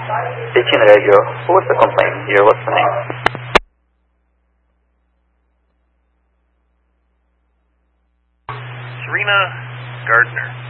18 Radio. What's the complaint here? What's the name? Serena Gardner.